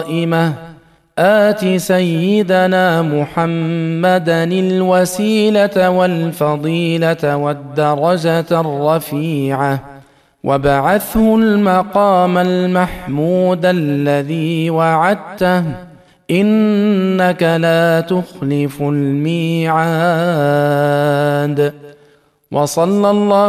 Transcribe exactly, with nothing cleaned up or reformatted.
قائمة آت سيدنا محمدا الوسيلة والفضيلة والدرجة الرفيعة وابعثه المقام المحمود الذي وعدته إنك لا تخلف الميعاد. وصلى الله